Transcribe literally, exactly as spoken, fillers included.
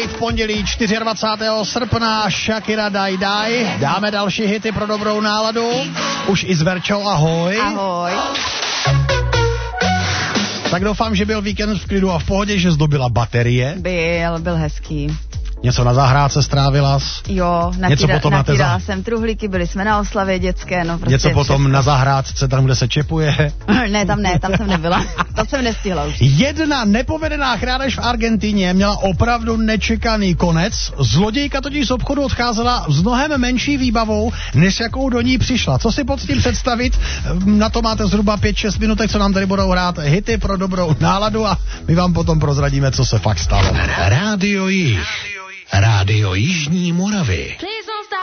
v pondělí dvacátého čtvrtého srpna Shakira Daj Daj. Dáme další hity pro dobrou náladu. Už i s Verčou, ahoj. Ahoj. Tak doufám, že byl víkend v klidu a v pohodě, že zdobila baterie. Byl, byl hezký. Něco na zahrádce strávila? Jo, natírala natírala jsem truhlíky, byli jsme na oslavě dětské, no prostě. Něco potom všechno. Na zahrádce, tam, kde se čepuje? Ne, tam ne, tam jsem nebyla. To jsem nestihla už. Jedna nepovedená krádež v Argentině měla opravdu nečekaný konec. Zlodějka totiž z obchodu odcházela s mnohem menší výbavou, než jakou do ní přišla. Co si pod tím představit? Na to máte zhruba pět šest minutek, co nám tady budou hrát hity pro dobrou náladu a my vám potom prozradíme, co se fakt stalo. Rádio Jih. Rádio Jižní Moravy.